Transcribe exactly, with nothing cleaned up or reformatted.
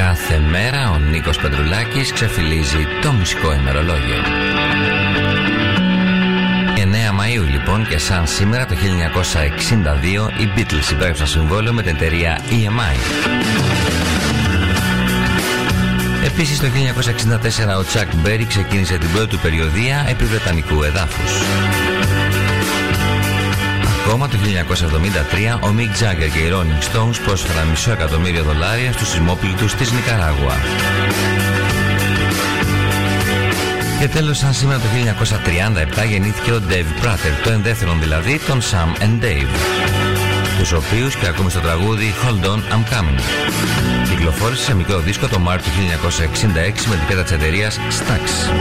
Κάθε μέρα ο Νίκος Πετρουλάκης ξεφυλίζει το μουσικό ημερολόγιο. εννέα Μαΐου λοιπόν, και σαν σήμερα το χίλια εννιακόσια εξήντα δύο οι Beatles υπέγραψαν συμβόλαιο με την εταιρεία ι εμ άι. Επίσης το χίλια εννιακόσια εξήντα τέσσερα ο Τσακ Μπέρι ξεκίνησε την πρώτη του περιοδεία επί βρετανικού εδάφους. Ακόμα το χίλια εννιακόσια εβδομήντα τρία ο Μικ Τζάγκερ και οι Rolling Stones πρόσφεραν μισό εκατομμύριο δολάρια στους σεισμόπληκτους της Νικαράγουα. Και τέλος, σαν σήμερα το χίλια εννιακόσια τριάντα επτά γεννήθηκε ο Dave Prater, το ενδέτερον δηλαδή των Sam and Dave, τους οποίους και ακούμε στο τραγούδι Hold On I'm Coming. Κυκλοφόρησε σε μικρό δίσκο το Μάρτιο του χίλια εννιακόσια εξήντα έξι με την πέτα της εταιρείας Stax.